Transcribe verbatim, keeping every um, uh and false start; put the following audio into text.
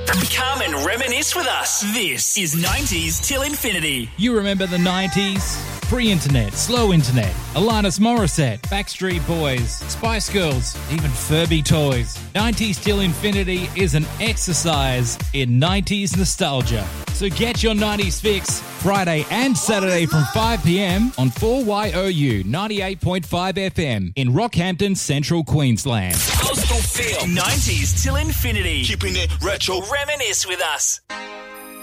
Come and reminisce with us. This is nineties Till Infinity. You remember the nineties? Pre-internet, slow internet, Alanis Morissette, Backstreet Boys, Spice Girls, even Furby toys. nineties Till Infinity is an exercise in nineties nostalgia. So get your nineties fix Friday and Saturday from five p.m. on four Y O U ninety-eight point five F M in Rockhampton, Central Queensland. Coastal Feel. nineties Till Infinity. Keeping it retro. Reminisce with us.